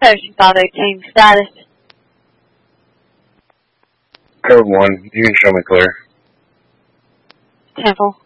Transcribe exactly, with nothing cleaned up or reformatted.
Ocean five eighteen status. Code one, you can show me clear. Temple.